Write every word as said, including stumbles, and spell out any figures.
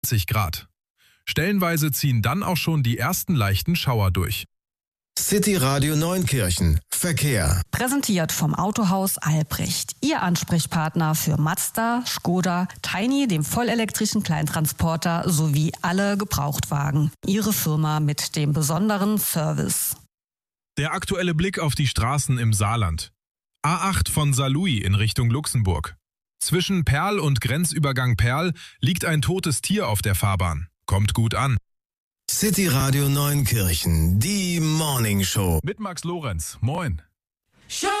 zwanzig Grad. Stellenweise ziehen dann auch schon die ersten leichten Schauer durch. City Radio Neunkirchen. Verkehr. Präsentiert vom Autohaus Albrecht. Ihr Ansprechpartner für Mazda, Skoda, Tiny, dem vollelektrischen Kleintransporter sowie alle Gebrauchtwagen. Ihre Firma mit dem besonderen Service. Der aktuelle Blick auf die Straßen im Saarland. A acht von Saarlouis in Richtung Luxemburg. Zwischen Perl und Grenzübergang Perl liegt ein totes Tier auf der Fahrbahn. Kommt gut an. City Radio Neunkirchen, die Morning Show. Mit Max Lorenz. Moin.